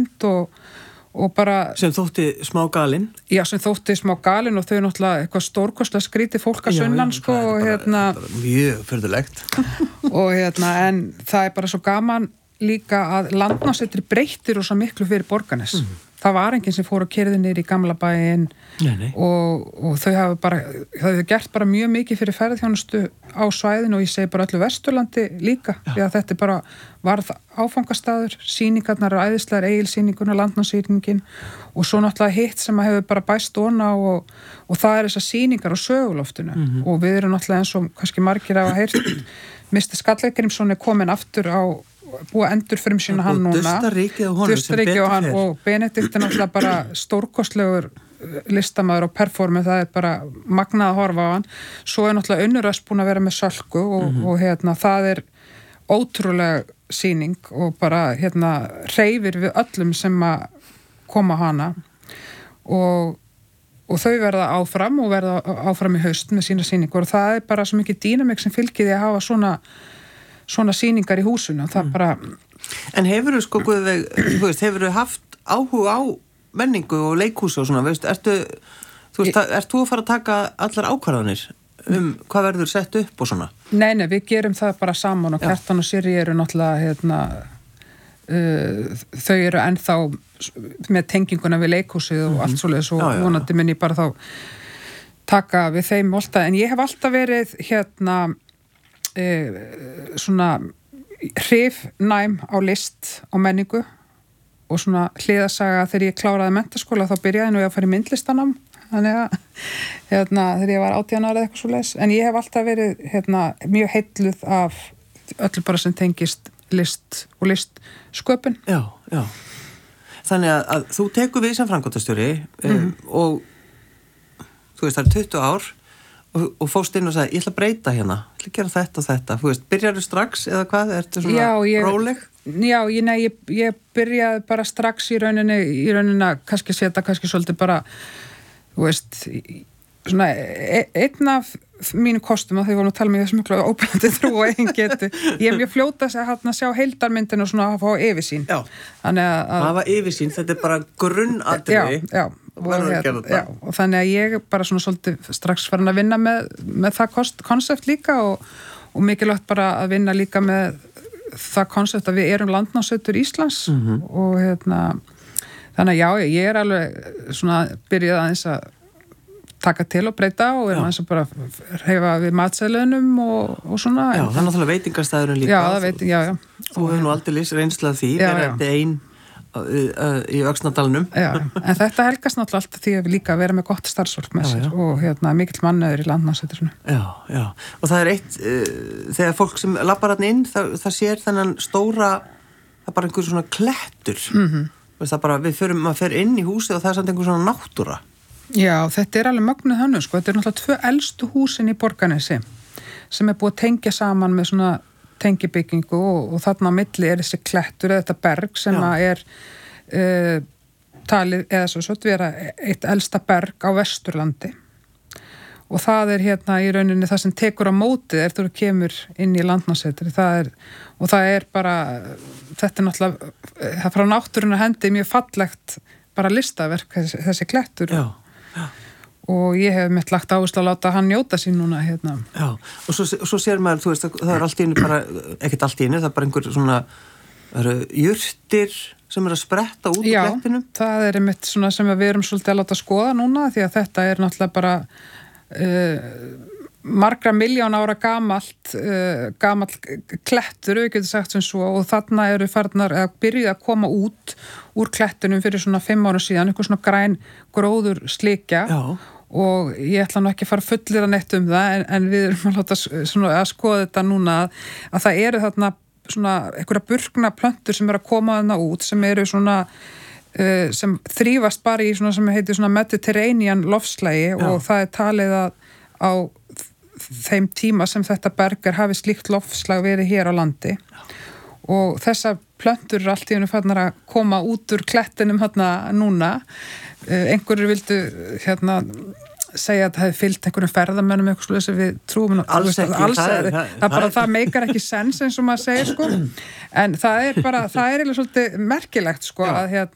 mynd og bara... Sem þótti smá galinn. Já, sem þótti smá galinn og þau náttúrulega eitthvað stórkostlega skrítið fólk að sunnan, sko, og bara mjög furðulegt. Og en það bara svo gaman líka að Landnámssetri breyttir og svo miklu fyrir Borgarnes. Það var enginn sem fór að keyrði niður í gamla bæinn og þau hafa gert bara mjög mikið fyrir ferðþjónustu á svæðinu og ég segi bara öllu Vesturlandi líka, því að þetta bara varð áfangastaður, sýningarnar og æðislegar Egilssýninguna, Landnámssýningin og svo náttúrulega hitt sem hefur bara bæst ona og það þessar sýningar á söguloftinu og við erum náttúrulega eins og kannski margir hafa heyrt Mr. Skallagrimsson komin aftur á búið að endur frumsýna hann núna Dustaríkið og hann og Benedikt náttúrulega bara stórkostlegur listamaður og performi, það bara magnað að horfa á hann, svo náttúrulega Unnur Ösp búin að vera með Sölku og það ótrúlega sýning og bara hreyfir við öllum sem að koma hana og þau verða áfram og verða áfram í haust með sína sýningur og það bara svo mikið dýnamik sem fylgir því að hafa svona sýningar í húsinu og það bara... En hefurðu sko, hefurðu haft áhuga á menningu og leikhúsi og svona, ert þú að fara að taka allar ákvarðanir hvað verður sett upp og svona? Nei, við gerum það bara saman og Kjartan og Sirri eru náttúrulega þau eru ennþá með tenginguna við leikhúsið og allt svoleiðis og vonandi minn ég bara þá taka við þeim alltaf, en ég hef alltaf verið svona hrifnæm á list og menningu og svona hliðasaga þegar ég kláraði menntaskóla þá byrjaði nú ég að fara í myndlistanám þannig að þegar ég var 18 ára eitthvað svoleiðis, en ég hef alltaf verið mjög heilluð af öllu bara sem tengist list og listsköpun. Já. Þannig að þú tekur við sem framkvæmdastjóri og þú veist það 20 ár og fórst inn og sagði, ég ætla að breyta hérna, ég ætla að gera þetta og þetta. Þú veist, byrjarðu strax eða hvað? Ertu svona róleg? Já, ég byrjaði bara strax í rauninni kannski setja, kannski svolítið bara, þú veist, svona einn af mínu kostum að þau voru að tala með þessu miklu óbeinandi trú og eigin getu. Ég mjög fljóta að sjá heildarmyndin og svona að fá yfirsýn. Já, það var yfirsýn, þetta bara grunnatriði. Já. Og þannig að ég bara svona svolítið strax farin að vinna með það konsept líka og mikilvægt bara að vinna líka með það konsept að við erum Landnámssetur Íslands og þannig að ég alveg svona byrjað aðeins að taka til og breyta og erum aðeins að bara hreyfa við matseðlunum og svona. Já, það náttúrulega veitingastæðurinn líka. Já, það já. Þú hefur nú aldrei reynslað því, þetta einn í Öxnadalnum. Já, en þetta helgast náttúrulega alltaf því að við líka vera með gott starfsfólk með sér og mikill mannauður í Landnámssetrinu. Já, og það eitt þegar fólk sem labbar hann inn, það sér þennan stóra, það bara einhver svona klettur. Það bara, maður fer inn í húsið og það samt einhver svona náttúra. Já, þetta alveg mögnuð hannu, sko. Þetta náttúrulega 2 elstu húsin í Borgarnesi sem búið að tengja saman með svona tengibyggingu og þarna á milli þessi klettur eða þetta berg sem talið eða svo vera eitt elsta berg á Vesturlandi og það í rauninni það sem tekur á mótið þegar þú kemur inn í Landnámssetri og það bara þetta náttúrulega það frá náttúrunnar hendi mjög fallegt bara listaverk þessi klettur og ég hef mitt lagt áherslu að láta hann njóta sín núna Já, og svo sér maður, þú veist, það allt í einu bara, ekkert allt í einu, það bara einhver svona jurtir sem að spretta út úr klettinum. Já, það einmitt svona sem við erum svolítið að láta skoða núna því að þetta náttúrulega bara margra miljón ára gamall klettur, við getum sagt sem svo og þarna eru farnar að byrja að koma út úr klettunum fyrir svona 5 árum síðan, einhver svona græn gróður slikja og ég ætla nú ekki að fara fullir að neitt það en við erum að láta að skoða þetta núna að það eru þarna svona einhverja burkna plöntur sem eru að koma þarna út sem eru svona sem þrífast bara í svona sem heitir svona Mediterranean lofslægi og það talið að á þeim tíma sem þetta berg hafi slíkt loftslag verið hér á landi og þessar plöntur eru allt í einu farnar að koma út úr klettinum núna einhverjir vildu segja að það hefði fylgt einhverjum ferðamönnum eitthvað slúið sem við trúum alls ekki, það meikar ekki sens eins og maður segir sko en það eiginlega svolítið merkilegt sko að